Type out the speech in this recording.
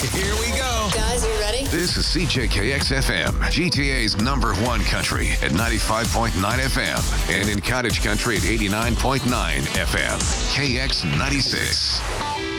Here we go. Guys, you ready? This is CJKX FM, GTA's #1 country at 95.9 FM and in Cottage Country at 89.9 FM. KX 96.